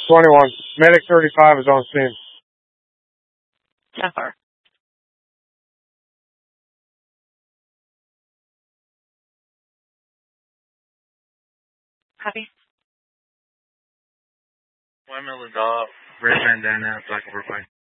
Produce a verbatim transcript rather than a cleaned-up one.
twenty-one. Medic thirty-five is on scene. ten four. Copy. One Miller Dog, red bandana, black overplay.